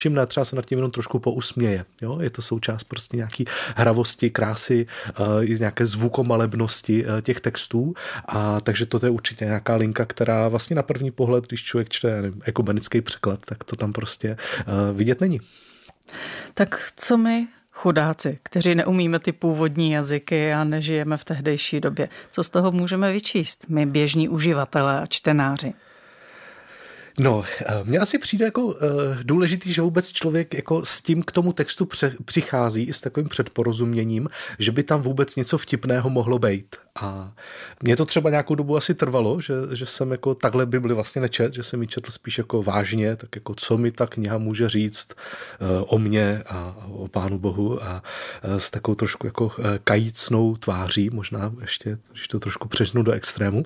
všimne, třeba se nad tím jenom trošku pousměje. Jo? Je to součást prostě nějaký hravosti, krásy, nějaké zvukomalebnosti těch textů. A takže to je určitě nějaká linka, která vlastně na první pohled, když člověk čte ekumenický překlad, tak to tam prostě vidět není. Tak co my, chudáci, kteří neumíme ty původní jazyky a nežijeme v tehdejší době, co z toho můžeme vyčíst, my běžní uživatelé a čtenáři? No, mně asi přijde jako důležitý, že vůbec člověk jako s tím k tomu textu přichází i s takovým předporozuměním, že by tam vůbec něco vtipného mohlo být. A mě to třeba nějakou dobu asi trvalo, že jsem jako takhle Bibli vlastně nečet, že jsem ji četl spíš jako vážně, tak jako co mi ta kniha může říct o mně a o Pánu Bohu a s takovou trošku jako kajícnou tváří, možná ještě, když to trošku přežnu do extrému.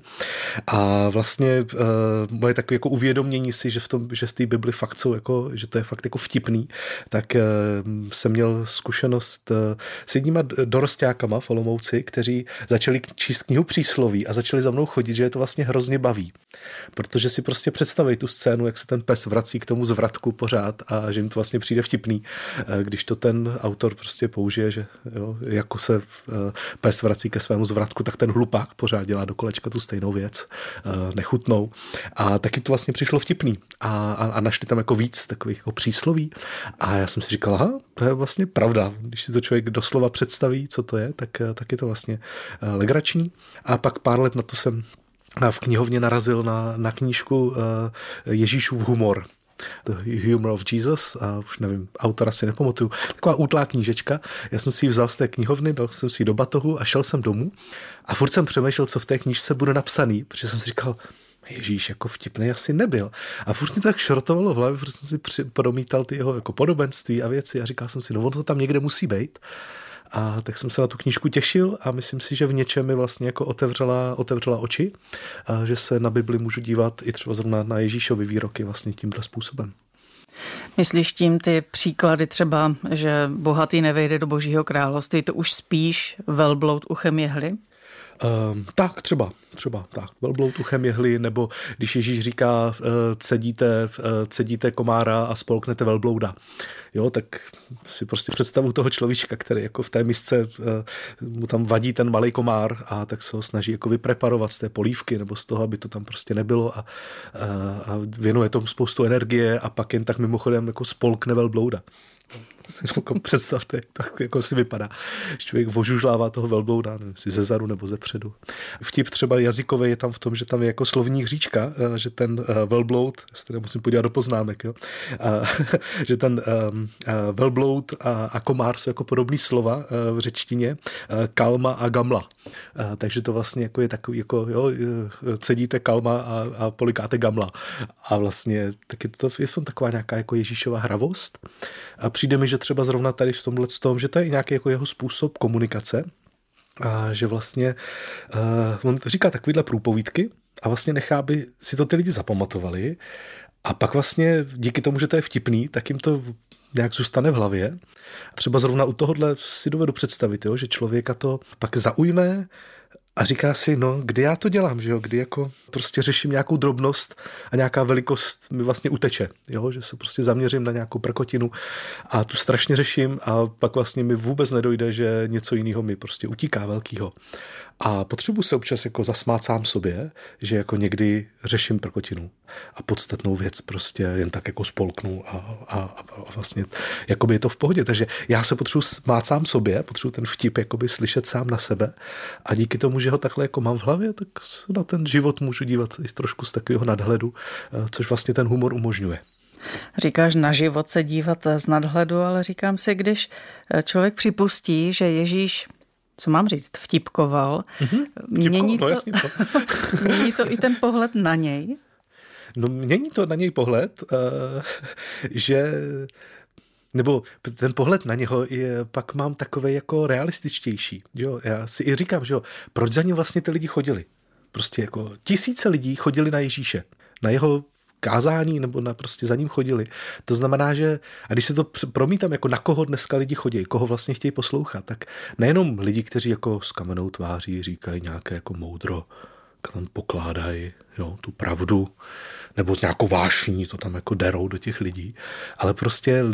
A vlastně moje takové jako uvědomění si, že v té Bibli fakt jsou jako, že to je fakt jako vtipný, tak jsem měl zkušenost s jedníma dorostákama v Olomouci, kteří začali číst knihu Přísloví a začali za mnou chodit, že je to vlastně hrozně baví. Protože si prostě představí tu scénu, jak se ten pes vrací k tomu zvratku pořád a že jim to vlastně přijde vtipný, když to ten autor prostě použije, že jo, jako se pes vrací ke svému zvratku, tak ten hlupák pořád dělá do kolečka tu stejnou věc, nechutnou. A taky to vlastně přišlo vtipný. A našli tam jako víc takových jako přísloví. A já jsem si říkal, aha, to je vlastně pravda. Když si to člověk doslova představí, co to je, tak je to vlastně legrační. A pak pár let na to jsem v knihovně narazil na knížku Ježíšův humor. The Humor of Jesus, a už nevím, autora si nepamatuju, taková útlá knížečka. Já jsem si ji vzal z té knihovny, dal jsem si ji do batohu a šel jsem domů a furt jsem přemýšlel, co v té knížce bude napsaný, protože jsem si říkal, Ježíš, jako vtipný asi nebyl. A furt mě tak šrotovalo v hlavě, protože jsem si promítal ty jeho jako podobenství a věci a říkal jsem si, no on to tam někde musí být. A tak jsem se na tu knížku těšil a myslím si, že v něčem mi vlastně jako otevřela oči, a že se na Bibli můžu dívat i třeba zrovna na Ježíšovy výroky vlastně tímhle způsobem. Myslíš tím ty příklady třeba, že bohatý nevejde do Božího království, to už spíš velbloud uchem jehly? Tak třeba tak. Velbloud uchem jehly, nebo když Ježíš říká, cedíte komára a spolknete velblouda. Jo, tak si prostě představu toho človíčka, který jako v té misce mu tam vadí ten malý komár a tak se ho snaží jako vypreparovat z té polívky nebo z toho, aby to tam prostě nebylo a věnuje tomu spoustu energie a pak jen tak mimochodem jako spolkne velblouda. Si jako představte, tak jako si vypadá. Člověk vožužlává toho velblouda, nevím, si ze zadu nebo ze předu. Vtip třeba jazykový je tam v tom, že tam je jako slovní hříčka, že ten velbloud, já se teda musím podívat do poznámek, jo, že ten velbloud a komár jsou jako podobný slova v řečtině, kalma a gamla. Takže to vlastně jako je takový, jako jo, cedíte kalma a polikáte gamla. A vlastně taky to je v tom taková nějaká jako Ježíšova hravost. A přijde mi, že třeba zrovna tady v tomhle tom, že to je nějaký jako jeho způsob komunikace a že vlastně on říká takovýhle průpovídky a vlastně nechá, aby si to ty lidi zapamatovali a pak vlastně díky tomu, že to je vtipný, tak jim to nějak zůstane v hlavě. Třeba zrovna u tohohle si dovedu představit, jo, že člověka to pak zaujme a říká si, no, kdy já to dělám, že jo, kdy jako prostě řeším nějakou drobnost a nějaká velikost mi vlastně uteče, jo, že se prostě zaměřím na nějakou prkotinu a tu strašně řeším a pak vlastně mi vůbec nedojde, že něco jiného mi prostě utíká velkýho. A potřebuji se občas jako zasmát sám sobě, že jako někdy řeším prkotinu a podstatnou věc prostě jen tak jako spolknu a vlastně jakoby je to v pohodě. Takže já se potřebuji smát sám sobě, potřebuji ten vtip jakoby slyšet sám na sebe a díky tomu, že ho takhle jako mám v hlavě, tak se na ten život můžu dívat i trošku z takového nadhledu, což vlastně ten humor umožňuje. Říkáš na život se dívat z nadhledu, ale říkám si, když člověk připustí, že Ježíš, co mám říct, vtipkoval, mění to i ten pohled na něj? No mění to na něj pohled, že nebo ten pohled na něho je, pak mám takovej jako realističtější. Jo? Já si i říkám, že jo, proč za ním vlastně ty lidi chodili? Prostě jako tisíce lidí chodili na Ježíše, na jeho kázání nebo prostě za ním chodili. To znamená, že a když se to promítám, jako na koho dneska lidi chodí, koho vlastně chtějí poslouchat, tak nejenom lidi, kteří jako s kamennou tváří říkají nějaké jako moudro, tam pokládají, jo, tu pravdu, nebo s nějakou vášní to tam jako derou do těch lidí. Ale prostě